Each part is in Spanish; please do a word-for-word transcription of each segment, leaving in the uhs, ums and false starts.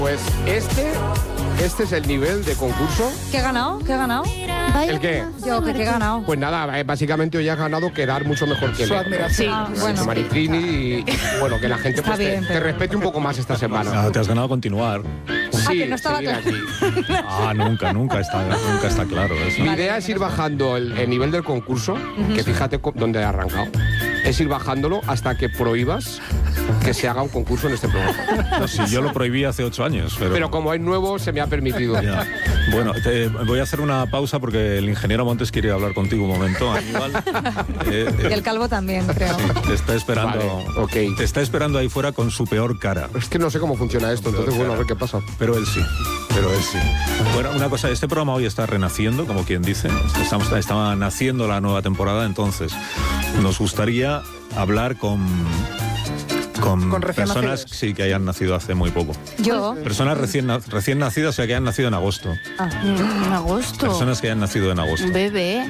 Pues este, este es el nivel de concurso. ¿Qué he ganado? ¿Qué he ganado? ¿El qué? Yo, ¿qué, qué he ganado? Pues nada, eh, básicamente hoy has ganado quedar mucho mejor que él. Su admiración. Sí, bueno. Maricrini y, y, bueno, que la gente Está pues, te, bien, te pero- respete un poco más esta semana. Ah, te has ganado continuar. Sí, que no estaba seguir claro. aquí. Ah, nunca, nunca está, nunca está claro eso. Mi idea es ir bajando el, el nivel del concurso, que fíjate co- dónde he arrancado. Es ir bajándolo hasta que prohíbas que se haga un concurso en este programa. No, sí, yo lo prohibí hace ocho años, pero... Pero como es nuevo, se me ha permitido. Ya. Bueno, te- voy a hacer una pausa porque el ingeniero Montes quiere hablar contigo un momento, Aníbal. Eh, eh, Y el calvo también, creo. te está esperando, Vale, ok. te está esperando ahí fuera con su peor cara. Es que no sé cómo funciona esto, entonces bueno, a ver qué pasa. Pero él sí, pero él sí. Bueno, una cosa, este programa hoy está renaciendo, como quien dice. Estamos, estaba naciendo la nueva temporada, entonces nos gustaría hablar con, con, Con recién personas nacidos. sí, que hayan nacido hace muy poco. Yo. Personas recién, na- recién nacidas, o sea, que hayan nacido en agosto. Ah, En agosto. Personas que hayan nacido en agosto. Bebé.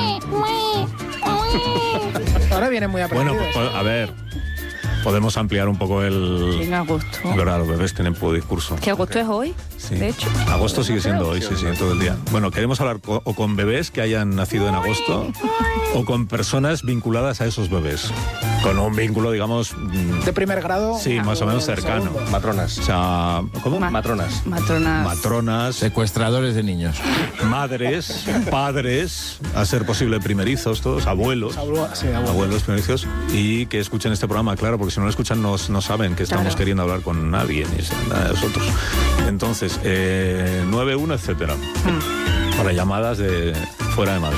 Ahora vienen muy Bueno, aprendidos. pues, a ver, podemos ampliar un poco el... En agosto. Es verdad, los bebés tienen poco discurso. Que agosto es hoy, Sí. de hecho. Agosto sigue siendo hoy, sí, sí, todo el día. Bueno, queremos hablar co- o con bebés que hayan nacido en agosto o con personas vinculadas a esos bebés. Con un vínculo, digamos, mm, De primer grado. sí, más o menos de cercano. segundo. Matronas. O sea, ¿cómo? Ma- Matronas. Matronas. Matronas, Secuestradores de niños. madres, padres, a ser posible primerizos, todos, abuelos. Abuelo- sí, abuelo. Abuelos primerizos y que escuchen este programa, claro, porque si no lo escuchan no, no saben que estamos Claro. queriendo hablar con nadie, ni nada de nosotros. Entonces, eh, nueve uno, etcétera. Para llamadas de fuera de Madrid.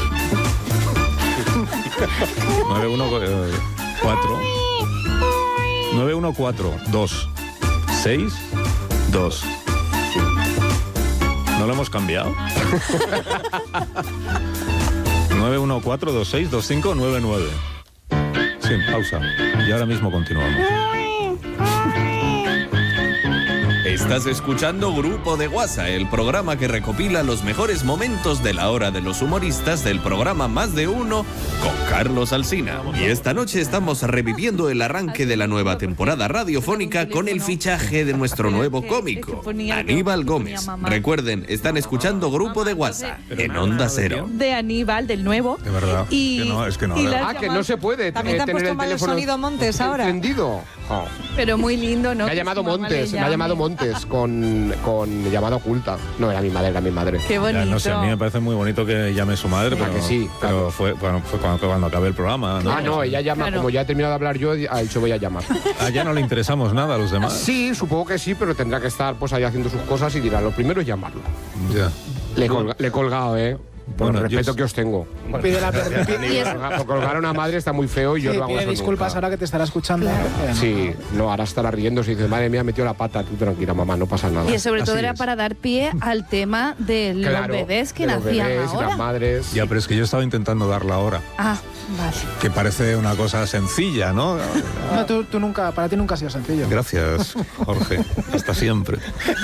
nueve uno cuatro nueve uno cuatro dos seis dos. ¿No lo hemos cambiado? nueve uno cuatro dos seis dos cinco nueve nueve. Sí, pausa. Y ahora mismo continuamos. Estás escuchando Grupo de WhatsApp, el programa que recopila los mejores momentos de la hora de los humoristas del programa Más de Uno con Carlos Alsina. Y esta noche estamos reviviendo el arranque de la nueva temporada radiofónica con el fichaje de nuestro nuevo cómico, Aníbal Gómez. Recuerden, están escuchando Grupo de WhatsApp en Onda Cero. De Aníbal, del nuevo. De verdad. Y, Que no, es que no, y de las verdad. Ah, que no se puede También eh, te han tener puesto el mal el teléfono sonido Montes ahora. encendido. Oh. Pero muy lindo, ¿no? Me ha Que llamado su mamá Montes, le me ha llamado llame. Montes con, con llamada oculta. No, era mi madre, era mi madre. Qué bonito. Ya, no sé, a mí me parece muy bonito que llame su madre, Ah, pero, que sí, pero claro. fue, bueno, fue cuando, cuando acabé el programa. ¿no? Ah, no, ella llama, Claro. como ya he terminado de hablar yo, ha dicho voy a llamar. A ella no le interesamos nada a los demás. Sí, supongo que sí, pero tendrá que estar pues ahí haciendo sus cosas y dirá, lo primero es llamarlo. Ya. Le, he colga- le he colgado, ¿eh? Por Bueno, el respeto yo- que os tengo. Pide la per- pi- Y colgar- por colgar a una madre está muy feo y yo sí, no hago pide eso disculpas nunca. ahora que te estará escuchando. Sí, no, ahora estará riéndose y dice, madre mía, ha metido la pata. Tú tranquila, mamá, no pasa nada. Y sobre todo Así era es. para dar pie al tema de los Claro, bebés que de los nacían bebés y ahora. las madres. Ya, pero es que yo estaba intentando dar la hora, Ah, vale. que parece una cosa sencilla, ¿no? No, tú, tú nunca, para ti nunca ha sido sencillo. Gracias, Jorge. Hasta siempre.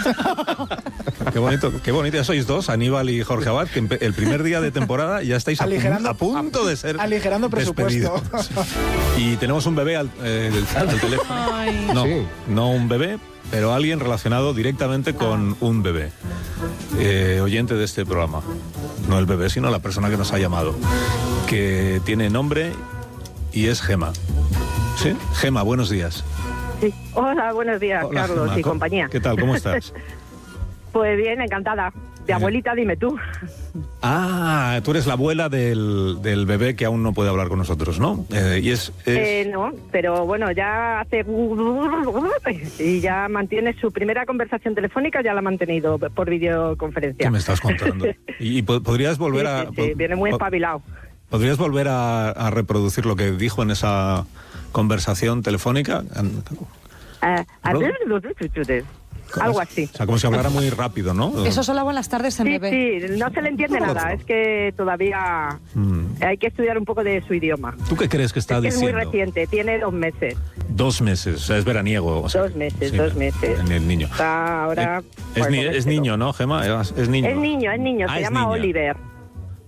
Qué bonito, qué bonito. Ya sois dos, Aníbal y Jorge Abad, que empe- el primer día de temporada ya estáis a, pun- Aligerando- a punto de ser aligerando presupuesto. despedidos. Y tenemos un bebé al, eh, al- al teléfono. Ay. No, Sí. no un bebé, pero alguien relacionado directamente con un bebé. Eh, oyente de este programa. No el bebé, sino la persona que nos ha llamado. Que tiene nombre y es Gema. ¿Sí? Gema, buenos días. Sí. Hola, buenos días, Hola, Carlos Gema. y ¿Cómo- compañía. ¿Qué tal? ¿Cómo estás? Pues bien, encantada. De abuelita, dime tú. Ah, tú eres la abuela del, del bebé que aún no puede hablar con nosotros, ¿no? Eh, y es... es- Eh, no, pero bueno, ya hace... Y ya mantiene su primera conversación telefónica, ya la ha mantenido por videoconferencia. ¿Qué me estás contando? ¿Y, y po- podrías volver Sí, a... sí, sí, viene muy po- espabilado. ¿Podrías volver a, a reproducir lo que dijo en esa conversación telefónica? Eh, a Perdón. ver, algo así. O sea, como si hablara muy rápido, ¿no? Eso solo buenas tardes en Sí, bebé. sí, no se le entiende Todo nada, otro. es que todavía Mm. hay que estudiar un poco de su idioma. ¿Tú qué crees que está Es que es muy diciendo? reciente, tiene dos meses. Dos meses, o sea, es veraniego. o sea, Dos meses, dos meses. en El niño. Está ahora... Es, pues, ni- con es este niño, ¿no, Gema? Es, es niño. Es niño, es niño, Ah, se es llama niña. Oliver.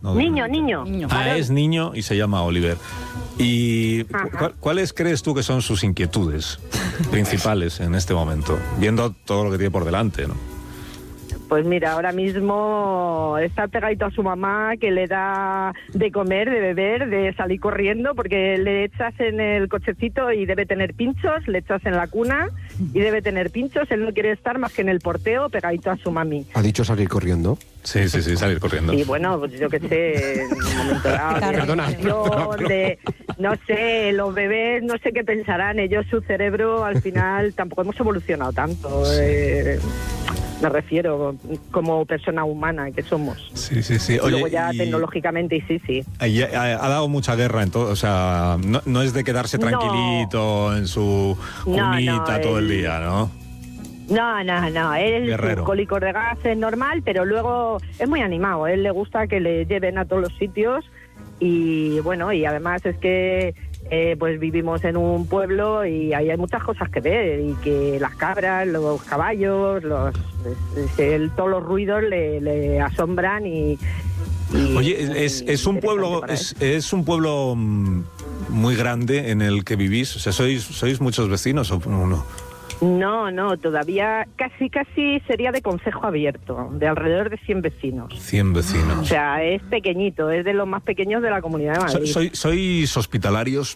No, Niño, niño. Niño. Ah, es niño y se llama Oliver. ¿Y cu- Ajá. cu- cuáles crees tú que son sus inquietudes principales en este momento? Viendo todo lo que tiene por delante, ¿no? Pues mira, ahora mismo está pegadito a su mamá, que le da de comer, de beber, de salir corriendo, porque le echas en el cochecito y debe tener pinchos, le echas en la cuna y debe tener pinchos. Él no quiere estar más que en el porteo, pegadito a su mami. ¿Ha dicho salir corriendo? Sí, sí, sí, salir corriendo. Y bueno, pues yo qué sé, en un momento dado, Claro. de Perdona, depresión, perdona. de, no sé, los bebés, no sé qué pensarán ellos, su cerebro, al final tampoco hemos evolucionado tanto. Eh, me refiero como persona humana que somos. Sí, sí, sí. Y luego Oye, ya y- tecnológicamente, y sí, sí. y ha, ha dado mucha guerra en todo, o sea, no, no es de quedarse No. tranquilito en su No, cunita no, todo el él- día, ¿no? No, no, no, él Guerrero. su cólico de gas es normal, pero luego es muy animado, a él le gusta que le lleven a todos los sitios y bueno, y además es que eh, pues vivimos en un pueblo y ahí hay muchas cosas que ver y que las cabras, los caballos, los, es- es- él, todos los ruidos le, le asombran y... y Oye, es, es un interesante pueblo, para él. es, es un pueblo mm, muy grande en el que vivís, o sea, sois, sois muchos vecinos o uno. No, no, todavía casi, casi sería de concejo abierto, de alrededor de cien vecinos. cien O vecinos. sea, es pequeñito, es de los más pequeños de la Comunidad de So- Madrid. soy- ¿Sois hospitalarios?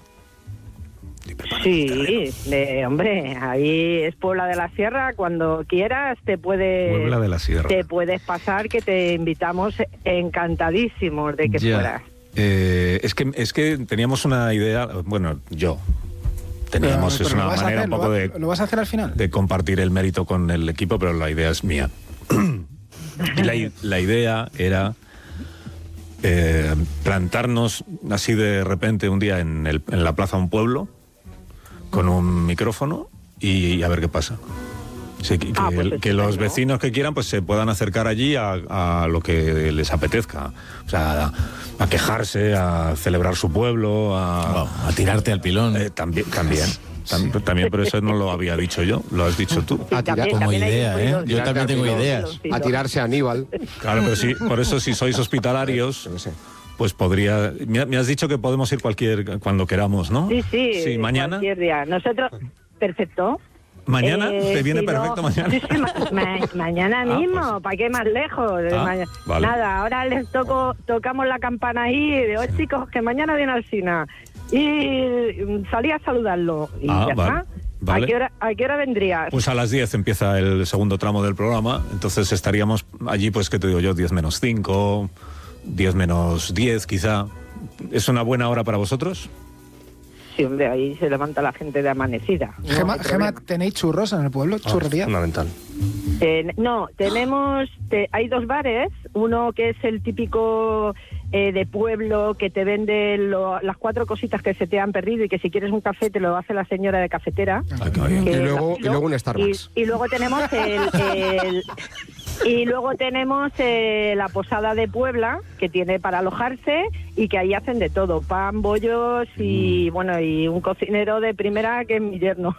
Sí, de, hombre, ahí es Puebla de la Sierra, cuando quieras te puedes, Puebla de la Sierra. te puedes pasar, que te invitamos encantadísimos de que Ya. fueras. Eh, es que es que teníamos una idea, bueno, yo teníamos, Pero- es pero una lo vas a manera hacer, un poco lo va- de, ¿Lo vas a hacer al final? de compartir el mérito con el equipo, pero la idea es mía. Y la, i- la idea era eh, plantarnos así de repente un día en, el- en la plaza de un pueblo con un micrófono y a ver qué pasa. Sí, que, Ah, que- pues que los estupendo. vecinos que quieran pues se puedan acercar allí a, a lo que les apetezca. O sea, a, a quejarse, a celebrar su pueblo, a, Wow, a tirarte al pilón. eh, también, también, tam- también, pero eso no lo había dicho yo, lo has dicho tú. Sí, A tirar- también- como también hay idea, ¿eh? ruidos. Yo también tengo Tirarte al ideas. Sí, A no. tirarse a Aníbal. Claro, pero sí, por eso si sois hospitalarios, Yo qué sé. pues podría. Me, me has dicho que podemos ir cualquier cuando queramos, ¿no? Sí, sí, Sí, mañana. cualquier día. Nosotros, perfecto. Mañana Eh, te viene si no- perfecto mañana. Sí, sí, ma- ma- mañana Ah, mismo, pues. ¿para qué más lejos? Ah, Ma- vale. Nada, ahora les toco, tocamos la campana ahí de hoy, chicos, que mañana viene Alsina. Y mm, salí a saludarlo. Y Ah, ya vale, está. vale. ¿A qué hora, a qué hora vendrías? Pues a las diez empieza el segundo tramo del programa, entonces estaríamos allí, pues, ¿qué te digo yo? diez menos cinco, diez menos diez quizá. ¿Es una buena hora para vosotros? Sí, hombre, ahí se levanta la gente de amanecida. No Gema, hay Gema, problema. ¿tenéis churros en el pueblo? ¿Churrería? Fundamental. Eh, no, tenemos, te- hay dos bares, uno que es el típico eh, de pueblo que te vende lo- las cuatro cositas que se te han perdido y que si quieres un café te lo hace la señora de cafetera. Ah, qué bien. que Y es luego- Gafilo. y luego un Starbucks. Y, y luego tenemos el, el- y luego tenemos eh, la posada de Puebla, que tiene para alojarse y que ahí hacen de todo, pan, bollos Mm. y bueno, y un cocinero de primera que es mi yerno.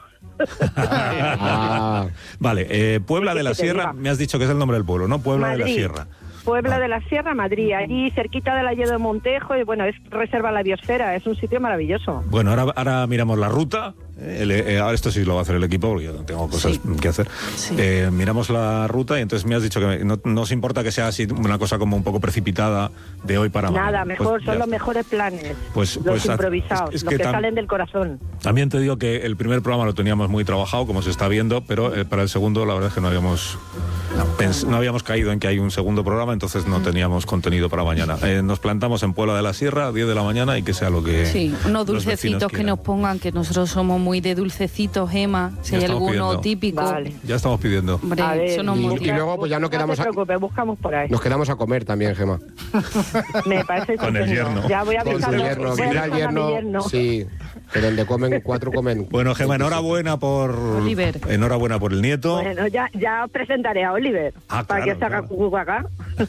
Ah, Vale, eh, Puebla de la que te Sierra, diga. me has dicho que es el nombre del pueblo, ¿no? Puebla de la Madrid. Sierra. Puebla Vale. de la Sierra, Madrid, allí cerquita del Ayedo de Montejo, y bueno, es reserva a la biosfera, es un sitio maravilloso. Bueno, ahora, ahora miramos la ruta. eh, el- eh, ahora esto sí lo va a hacer el equipo porque yo no tengo cosas Sí. que hacer. Sí. Eh, miramos la ruta y entonces me has dicho que me- no, no os importa que sea así una cosa como un poco precipitada de hoy para mañana. Nada, Pues mejor, ya son los está. mejores planes, Pues- los pues haz- improvisados, es- es los que que tam- salen del corazón. También te digo que el primer programa lo teníamos muy trabajado, como se está viendo, pero eh, para el segundo la verdad es que no habíamos pens- no habíamos caído en que hay un segundo programa, entonces no teníamos contenido para mañana. Eh, nos plantamos en Puebla de la Sierra a diez de la mañana y que sea lo que Sí, unos los vecinos dulcecitos que quieran. nos pongan, que nosotros somos muy de dulcecitos, Gema, si Ya hay estamos alguno pidiendo. típico. Vale. Ya estamos pidiendo. Hombre, A ver, eso nos y- motiva. y luego, pues ya no quedamos No a- te preocupes, buscamos por ahí. nos quedamos a comer también, Gema. Me parece Con el estupendo. yerno. Ya voy a Con su avisarlo. yerno. voy a Mira al avisar a mi yerno. yerno. Sí, que donde comen cuatro comen. Bueno, Gema, enhorabuena por Oliver. enhorabuena por el nieto. Bueno, ya, ya os presentaré a Oliver, Ah, para claro, que se haga claro. cucu acá.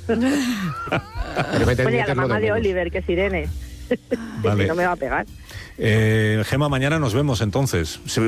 Pero vete Bueno, y a dientes la lo mamá de de menos. Oliver, que es Irene. Vale. Que no me va a pegar. Eh, Gema, mañana nos vemos entonces. Se-